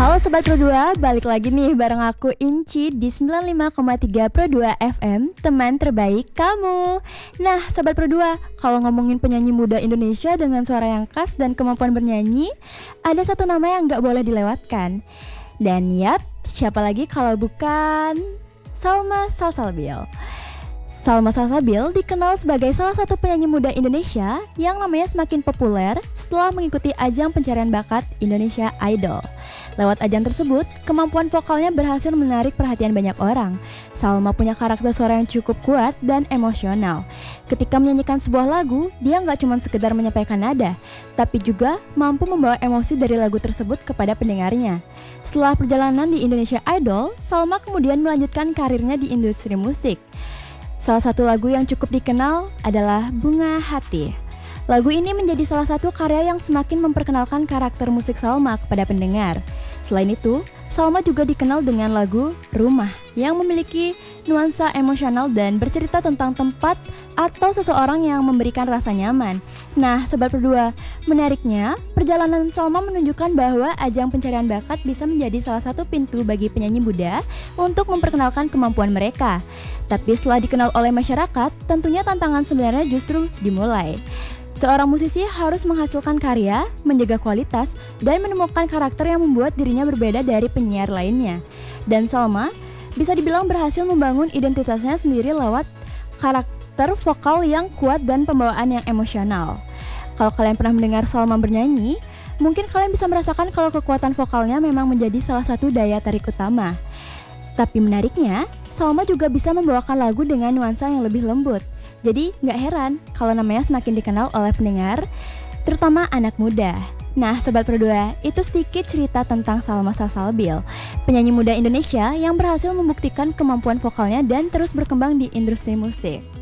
Halo Sobat Pro2, balik lagi nih bareng aku Inci di 95,3 Pro2 FM, teman terbaik kamu. Nah Sobat Pro2, kalau ngomongin penyanyi muda Indonesia dengan suara yang khas dan kemampuan bernyanyi, ada satu nama yang gak boleh dilewatkan. Dan yap, siapa lagi kalau bukan Salma Salsabila. Salma Salsabila dikenal sebagai salah satu penyanyi muda Indonesia yang namanya semakin populer setelah mengikuti ajang pencarian bakat Indonesia Idol. Lewat ajang tersebut, kemampuan vokalnya berhasil menarik perhatian banyak orang. Salma punya karakter suara yang cukup kuat dan emosional. Ketika menyanyikan sebuah lagu, dia nggak cuma sekedar menyampaikan nada, tapi juga mampu membawa emosi dari lagu tersebut kepada pendengarnya. Setelah perjalanan di Indonesia Idol, Salma kemudian melanjutkan karirnya di industri musik. Salah satu lagu yang cukup dikenal adalah Bunga Hati. Lagu ini menjadi salah satu karya yang semakin memperkenalkan karakter musik Salma kepada pendengar. Selain itu, Salma juga dikenal dengan lagu Rumah yang memiliki nuansa emosional dan bercerita tentang tempat atau seseorang yang memberikan rasa nyaman. Nah, Sobat Pro2, menariknya, perjalanan Salma menunjukkan bahwa ajang pencarian bakat bisa menjadi salah satu pintu bagi penyanyi muda untuk memperkenalkan kemampuan mereka. Tapi setelah dikenal oleh masyarakat, tentunya tantangan sebenarnya justru dimulai. Seorang musisi harus menghasilkan karya, menjaga kualitas, dan menemukan karakter yang membuat dirinya berbeda dari penyiar lainnya. Dan Salma bisa dibilang berhasil membangun identitasnya sendiri lewat karakter vokal yang kuat dan pembawaan yang emosional. Kalau kalian pernah mendengar Salma bernyanyi, mungkin kalian bisa merasakan kalau kekuatan vokalnya memang menjadi salah satu daya tarik utama. Tapi menariknya, Salma juga bisa membawakan lagu dengan nuansa yang lebih lembut. Jadi gak heran kalau namanya semakin dikenal oleh pendengar, terutama anak muda. Nah Sobat Pro2, itu sedikit cerita tentang Salma Salsabila, penyanyi muda Indonesia yang berhasil membuktikan kemampuan vokalnya dan terus berkembang di industri musik.